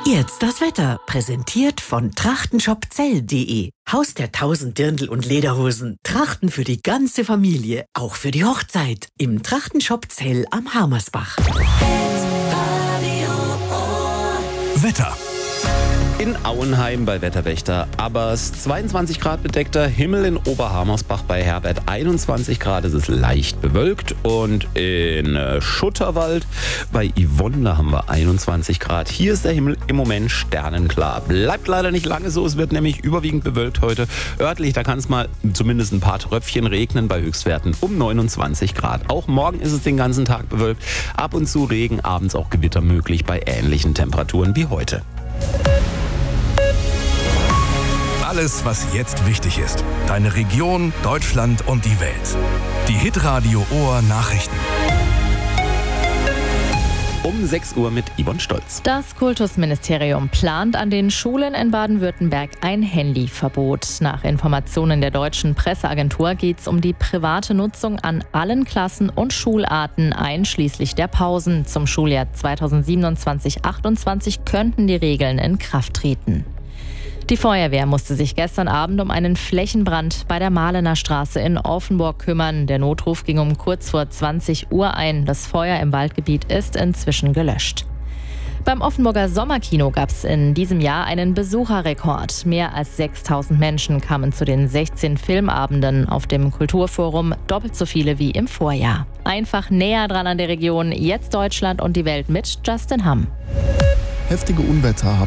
Jetzt das Wetter, präsentiert von trachtenshopzell.de. Haus der 1000 Dirndl und Lederhosen. Trachten für die ganze Familie, auch für die Hochzeit. Im Trachtenshop Zell am Harmersbach. Wetter. In Auenheim bei Wetterwächter Abbers 22 Grad bedeckter Himmel, in Oberhammersbach bei Herbert 21 Grad, es ist leicht bewölkt, und in Schutterwald bei Yvonne haben wir 21 Grad. Hier ist der Himmel im Moment sternenklar. Bleibt leider nicht lange so, es wird nämlich überwiegend bewölkt heute. Örtlich, da kann es mal zumindest ein paar Tröpfchen regnen bei Höchstwerten um 29 Grad. Auch morgen ist es den ganzen Tag bewölkt. Ab und zu Regen, abends auch Gewitter möglich bei ähnlichen Temperaturen wie heute. Alles, was jetzt wichtig ist. Deine Region, Deutschland und die Welt. Die Hitradio Ohr Nachrichten. Um 6 Uhr mit Yvonne Stolz. Das Kultusministerium plant an den Schulen in Baden-Württemberg ein Handyverbot. Nach Informationen der deutschen Presseagentur geht es um die private Nutzung an allen Klassen und Schularten, einschließlich der Pausen. Zum Schuljahr 2027/28 könnten die Regeln in Kraft treten. Die Feuerwehr musste sich gestern Abend um einen Flächenbrand bei der Mahlener Straße in Offenburg kümmern. Der Notruf ging um kurz vor 20 Uhr ein. Das Feuer im Waldgebiet ist inzwischen gelöscht. Beim Offenburger Sommerkino gab es in diesem Jahr einen Besucherrekord. Mehr als 6000 Menschen kamen zu den 16 Filmabenden auf dem Kulturforum, doppelt so viele wie im Vorjahr. Einfach näher dran an der Region, jetzt Deutschland und die Welt mit Justin Hamm. Heftige Unwetter